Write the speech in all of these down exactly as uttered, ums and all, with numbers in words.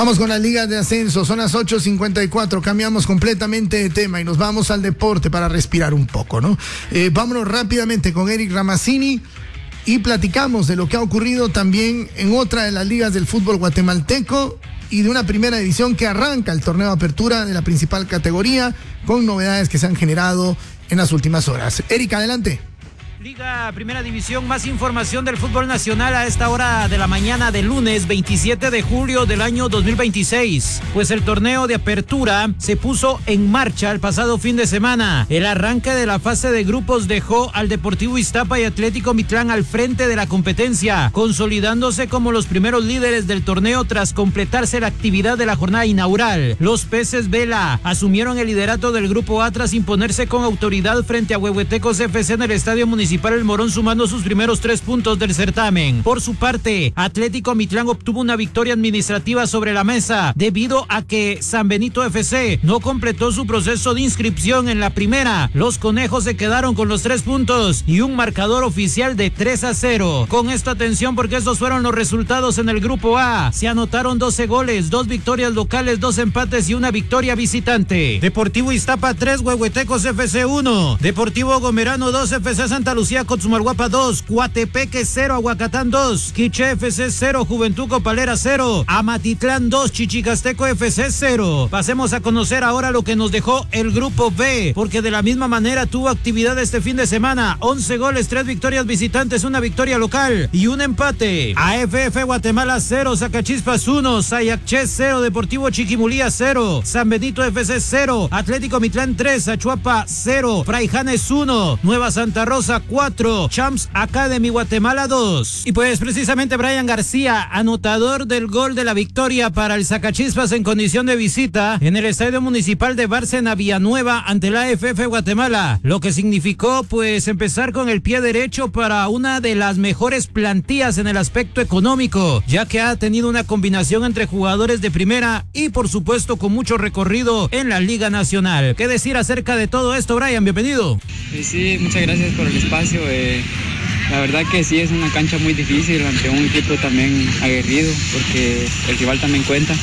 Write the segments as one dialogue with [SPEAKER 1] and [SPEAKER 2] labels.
[SPEAKER 1] Vamos con la Liga de Ascenso, son las ocho cincuenta y cuatro, cambiamos completamente de tema y nos vamos al deporte para respirar un poco, ¿no? Eh, vámonos rápidamente con Eric Ramazzini y platicamos de lo que ha ocurrido también en otra de las ligas del fútbol guatemalteco y de una primera división que arranca el torneo de apertura de la principal categoría con novedades que se han generado en las últimas horas. Eric, adelante.
[SPEAKER 2] Liga Primera División, más información del fútbol nacional a esta hora de la mañana del lunes veintisiete de julio del año dos mil veintiséis. Pues el torneo de apertura se puso en marcha el pasado fin de semana. El arranque de la fase de grupos dejó al Deportivo Iztapa y Atlético Mitlán al frente de la competencia, consolidándose como los primeros líderes del torneo tras completarse la actividad de la jornada inaugural. Los Peces Vela asumieron el liderato del grupo A tras imponerse con autoridad frente a Huehuetecos F C en el Estadio Municipal El Morón, sumando sus primeros tres puntos del certamen. Por su parte, Atlético Mitlán obtuvo una victoria administrativa sobre la mesa debido a que San Benito F C no completó su proceso de inscripción en la primera. Los conejos se quedaron con los tres puntos y un marcador oficial de tres a cero. Con esta atención porque estos fueron los resultados en el grupo A. Se anotaron doce goles, dos victorias locales, dos empates y una victoria visitante. Deportivo Iztapa tres, Huehuetecos F C uno. Deportivo Gomerano dos, F C Santa Lucía Cotzumalguapa dos, Coatepeque cero, Aguacatán dos, Quiché F C cero, Juventud Copalera cero, Amatitlán dos, Chichicasteco F C cero. Pasemos a conocer ahora lo que nos dejó el grupo B, porque de la misma manera tuvo actividad este fin de semana, once goles, tres victorias visitantes, una victoria local y un empate. A F F Guatemala cero, Zacachispas uno, Sayacché cero, Deportivo Chiquimulía cero, San Benito F C cero, Atlético Mitlán tres, Achuapa cero, Fraijanes uno, Nueva Santa Rosa cuatro, Champs Academy Guatemala dos. Y pues precisamente Brian García, anotador del gol de la victoria para el Zacachispas en condición de visita en el Estadio Municipal de Bárcena Villanueva ante la A F F Guatemala, lo que significó pues empezar con el pie derecho para una de las mejores plantillas en el aspecto económico, ya que ha tenido una combinación entre jugadores de primera y por supuesto con mucho recorrido en la Liga Nacional. ¿Qué decir acerca de todo esto, Brian? Bienvenido.
[SPEAKER 3] Sí, sí, muchas gracias por el espacio. Eh, la verdad que sí es una cancha muy difícil ante un equipo también aguerrido porque el rival también cuenta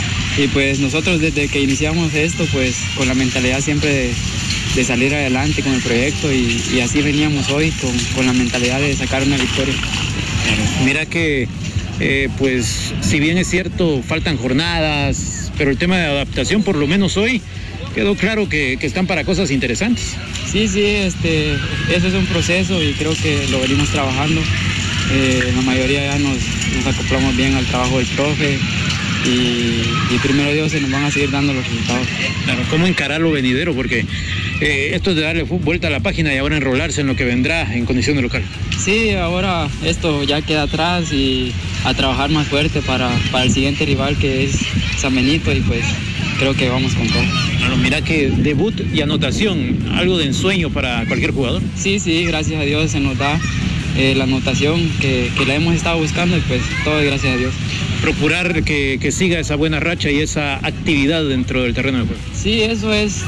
[SPEAKER 3] y pues nosotros desde que iniciamos esto pues con la mentalidad siempre de, de salir adelante con el proyecto y, y así veníamos hoy con, con la mentalidad de sacar una victoria.
[SPEAKER 4] Mira que eh, pues si bien es cierto faltan jornadas, pero el tema de adaptación por lo menos hoy quedó claro que, que están para cosas interesantes.
[SPEAKER 3] Sí, sí, este, eso es un proceso y creo que lo venimos trabajando. Eh, la mayoría ya nos, nos acoplamos bien al trabajo del profe y, y primero Dios se nos van a seguir dando los resultados.
[SPEAKER 4] Claro, ¿cómo encarar lo venidero? Porque eh, esto es de darle vuelta a la página y ahora enrolarse en lo que vendrá en condición de local.
[SPEAKER 3] Sí, ahora esto ya queda atrás y a trabajar más fuerte para, para el siguiente rival que es San Benito y pues creo que vamos con todo.
[SPEAKER 4] Bueno, mira que debut y anotación, algo de ensueño para cualquier jugador.
[SPEAKER 3] Sí, sí, gracias a Dios se nos da eh, la anotación que, que la hemos estado buscando y pues todo es gracias a Dios.
[SPEAKER 4] Procurar que, que siga esa buena racha y esa actividad dentro del terreno de juego.
[SPEAKER 3] Sí, eso es